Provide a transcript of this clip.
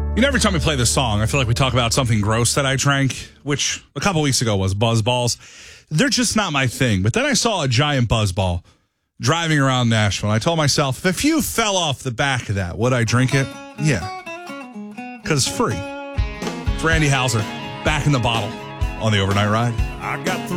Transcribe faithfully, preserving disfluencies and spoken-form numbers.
You know, every time we play this song, I feel like we talk about something gross that I drank, which a couple weeks ago was Buzz Balls. They're just not my thing. But then I saw a giant Buzz Ball driving around Nashville. I told myself, if you fell off the back of that, would I drink it? Yeah. Because it's free. It's Randy Houser, back in the bottle on the Overnight Ride. I got